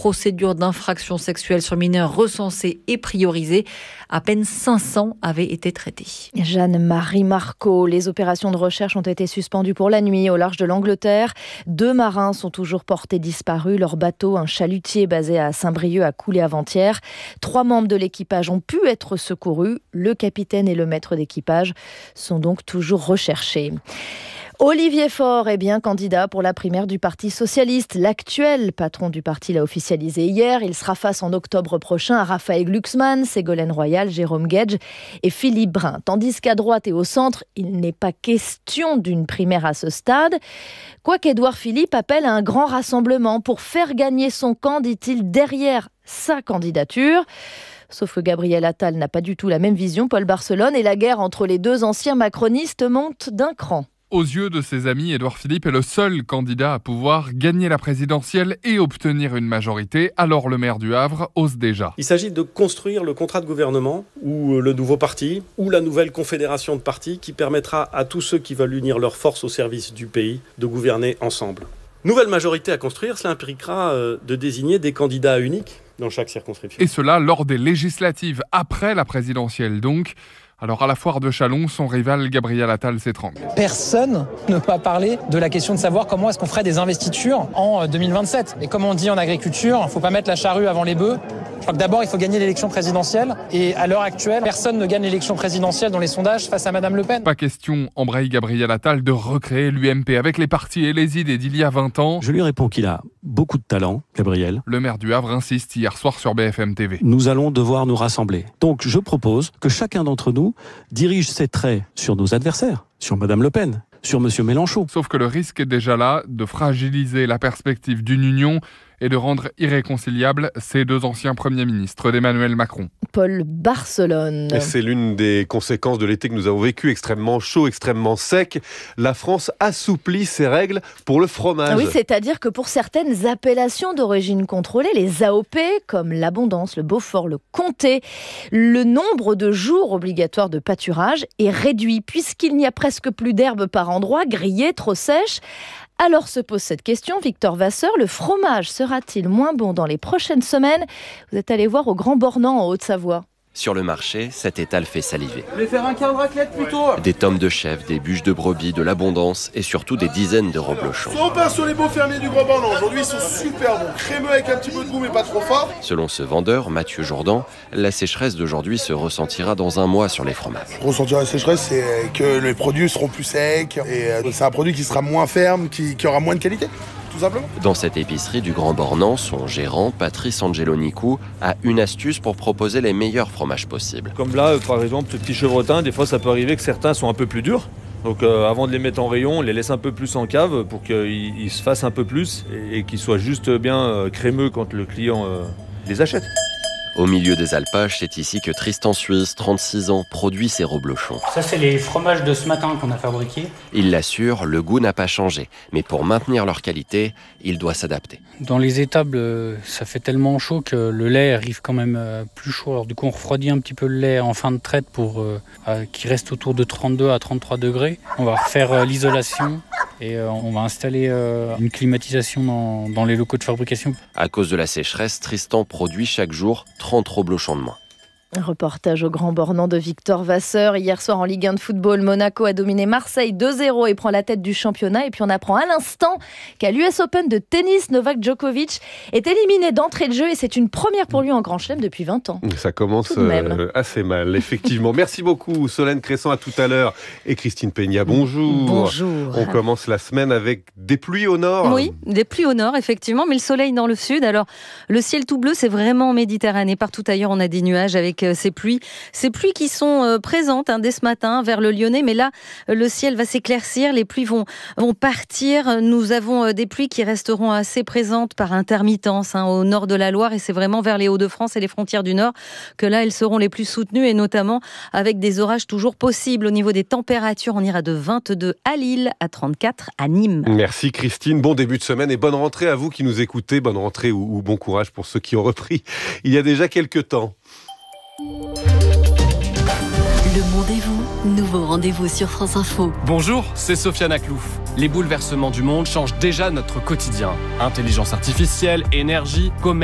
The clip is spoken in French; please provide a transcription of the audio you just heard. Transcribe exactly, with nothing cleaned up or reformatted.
procédures d'infraction sexuelle sur mineurs recensées et priorisées. À peine cinq cents avaient été traités. Jeanne-Marie Marco, les opérations de recherche ont été suspendues pour la nuit au large de l'Angleterre. Deux marins sont toujours portés disparus. Leur bateau, un chalutier basé à Saint-Brieuc, a coulé avant-hier. Trois membres de l'équipage ont pu être secourus. Le capitaine et le maître d'équipage sont donc toujours recherchés. Olivier Faure est bien candidat pour la primaire du Parti socialiste. L'actuel patron du parti l'a officialisé hier. Il sera face en octobre prochain à Raphaël Glucksmann, Ségolène Royal, Jérôme Guedj et Philippe Brun. Tandis qu'à droite et au centre, il n'est pas question d'une primaire à ce stade. Quoique Édouard Philippe appelle à un grand rassemblement pour faire gagner son camp, dit-il, derrière sa candidature. Sauf que Gabriel Attal n'a pas du tout la même vision, Paul Barcelone, et la guerre entre les deux anciens macronistes monte d'un cran. Aux yeux de ses amis, Édouard Philippe est le seul candidat à pouvoir gagner la présidentielle et obtenir une majorité. Alors le maire du Havre ose déjà. Il s'agit de construire le contrat de gouvernement ou le nouveau parti ou la nouvelle confédération de partis qui permettra à tous ceux qui veulent unir leurs forces au service du pays de gouverner ensemble. Nouvelle majorité à construire, cela impliquera de désigner des candidats uniques dans chaque circonscription. Et cela lors des législatives, après la présidentielle donc. Alors à la foire de Châlons, son rival Gabriel Attal s'étrangle. Personne ne m'a parlé de la question de savoir comment est-ce qu'on ferait des investitures en deux mille vingt-sept. Et comme on dit en agriculture, il ne faut pas mettre la charrue avant les bœufs. Je crois que d'abord, il faut gagner l'élection présidentielle. Et à l'heure actuelle, personne ne gagne l'élection présidentielle dans les sondages face à Madame Le Pen. Pas question, embraye Gabriel Attal, de recréer l'U M P avec les partis et les idées d'il y a vingt ans. Je lui réponds qu'il a beaucoup de talent, Gabriel. Le maire du Havre insiste hier soir sur B F M T V. Nous allons devoir nous rassembler. Donc je propose que chacun d'entre nous dirige ses traits sur nos adversaires, sur Madame Le Pen, sur Monsieur Mélenchon. Sauf que le risque est déjà là de fragiliser la perspective d'une union et de rendre irréconciliables ces deux anciens premiers ministres d'Emmanuel Macron. Paul Barcelone. Et c'est l'une des conséquences de l'été que nous avons vécu, extrêmement chaud, extrêmement sec. La France assouplit ses règles pour le fromage. Oui, c'est-à-dire que pour certaines appellations d'origine contrôlée, les A O P, comme l'Abondance, le Beaufort, le Comté, le nombre de jours obligatoires de pâturage est réduit, puisqu'il n'y a presque plus d'herbe par endroit, grillée, trop sèche. Alors se pose cette question, Victor Vasseur, le fromage sera-t-il moins bon dans les prochaines semaines ? Vous êtes allé voir au Grand Bornand en Haute-Savoie. Sur le marché, cet étal fait saliver. Je vais faire un quart de raclette plutôt. Des tomes de chèvre, des bûches de brebis, de l'abondance et surtout des dizaines de reblochons. On part sur les beaux fermiers du Grand Bornand. Aujourd'hui, ils sont super bons, crémeux avec un petit peu de goût mais pas trop fort. Selon ce vendeur, Mathieu Jourdan, la sécheresse d'aujourd'hui se ressentira dans un mois sur les fromages. Ressentir la sécheresse, c'est que les produits seront plus secs et c'est un produit qui sera moins ferme, qui, qui aura moins de qualité. Tout simplement. Dans cette épicerie du Grand Bornand, son gérant, Patrice Angelonicou, a une astuce pour proposer les meilleurs fromages possibles. Comme là, par exemple, ce petit chevretin, des fois ça peut arriver que certains sont un peu plus durs. Donc euh, avant de les mettre en rayon, on les laisse un peu plus en cave pour qu'ils ils se fassent un peu plus et, et qu'ils soient juste bien euh, crémeux quand le client euh, les achète. Au milieu des alpages, c'est ici que Tristan Suisse, trente-six ans, produit ses reblochons. Ça, c'est les fromages de ce matin qu'on a fabriqués. Il l'assure, le goût n'a pas changé. Mais pour maintenir leur qualité, il doit s'adapter. Dans les étables, ça fait tellement chaud que le lait arrive quand même plus chaud. Alors du coup, on refroidit un petit peu le lait en fin de traite pour euh, qu'il reste autour de trente-deux à trente-trois degrés. On va refaire euh, l'isolation. Et euh, on va installer euh, une climatisation dans, dans les locaux de fabrication. À cause de la sécheresse, Tristan produit chaque jour trente reblochons de moins. Un reportage au Grand Bornand de Victor Vasseur. Hier soir en Ligue un de football, Monaco a dominé Marseille deux zéro et prend la tête du championnat. Et puis on apprend à l'instant qu'à l'U S Open de tennis, Novak Djokovic est éliminé d'entrée de jeu et c'est une première pour lui en Grand Chelem depuis vingt ans. Ça commence euh, assez mal, effectivement. Merci beaucoup Solène Crescent, à tout à l'heure. Et Christine Peña, bonjour. Bonjour. On commence la semaine avec des pluies au nord. Oui, des pluies au nord, effectivement, mais le soleil dans le sud. Alors, le ciel tout bleu, c'est vraiment en Méditerranée. Partout ailleurs, on a des nuages avec ces pluies. Ces pluies qui sont présentes hein, dès ce matin vers le Lyonnais, mais là, le ciel va s'éclaircir, les pluies vont, vont partir. Nous avons des pluies qui resteront assez présentes par intermittence hein, au nord de la Loire, et c'est vraiment vers les Hauts-de-France et les frontières du Nord que là, elles seront les plus soutenues, et notamment avec des orages toujours possibles. Au niveau des températures, on ira de vingt-deux à Lille, à trente-quatre à Nîmes. Merci Christine, bon début de semaine et bonne rentrée à vous qui nous écoutez. Bonne rentrée ou, ou bon courage pour ceux qui ont repris il y a déjà quelques temps. Le Monde et vous, nouveau rendez-vous sur France Info. Bonjour, c'est Sofiane Aklouf. Les bouleversements du monde changent déjà notre quotidien. Intelligence artificielle, énergie, commerce.